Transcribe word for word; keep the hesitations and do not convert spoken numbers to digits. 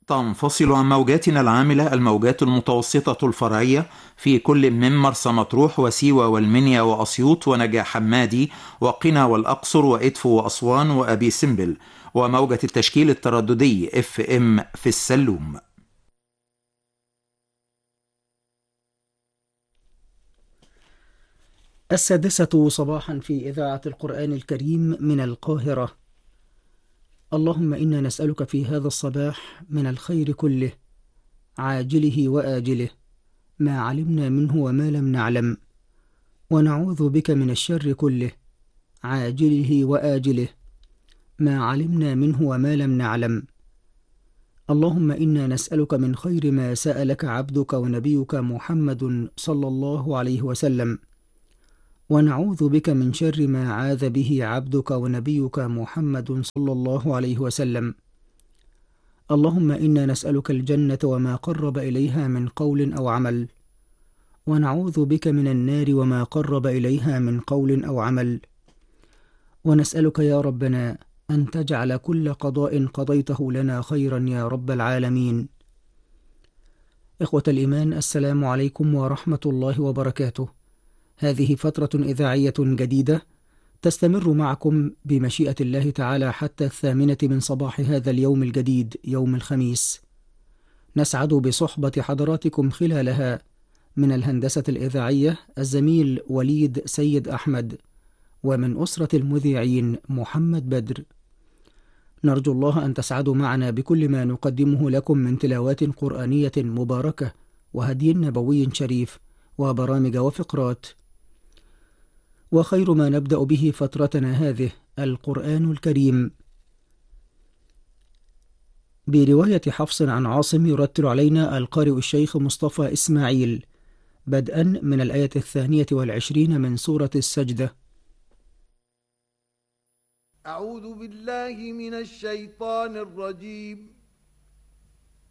تنفصل عن موجاتنا العاملة الموجات المتوسطة الفرعية في كل من مرسى مطروح وسيوة والمنيا وأسيوط ونجع حمادي وقنا والأقصر وإدفو وأسوان وأبي سمبل، وموجة التشكيل الترددي اف ام في السلوم. السادسة صباحا في إذاعة القرآن الكريم من القاهرة. اللهم إنا نسألك في هذا الصباح من الخير كله، عاجله وآجله، ما علمنا منه وما لم نعلم، ونعوذ بك من الشر كله، عاجله وآجله، ما علمنا منه وما لم نعلم. اللهم إنا نسألك من خير ما سألك عبدك ونبيك محمد صلى الله عليه وسلم، ونعوذ بك من شر ما عاذ به عبدك ونبيك محمد صلى الله عليه وسلم. اللهم إنا نسألك الجنة وما قرب إليها من قول أو عمل، ونعوذ بك من النار وما قرب إليها من قول أو عمل. ونسألك يا ربنا أن تجعل كل قضاء قضيته لنا خيرا يا رب العالمين. إخوة الإيمان، السلام عليكم ورحمة الله وبركاته. هذه فترة إذاعية جديدة تستمر معكم بمشيئة الله تعالى حتى الثامنة من صباح هذا اليوم الجديد، يوم الخميس. نسعد بصحبة حضراتكم خلالها من الهندسة الإذاعية الزميل وليد سيد أحمد، ومن أسرة المذيعين محمد بدر. نرجو الله أن تسعدوا معنا بكل ما نقدمه لكم من تلاوات قرآنية مباركة وهدي نبوي شريف وبرامج وفقرات. وخير ما نبدأ به فترتنا هذه القرآن الكريم برواية حفص عن عاصم، يرتل علينا القارئ الشيخ مصطفى إسماعيل، بدءا من الآية الثانية والعشرين من سورة السجدة. أعوذ بالله من الشيطان الرجيم.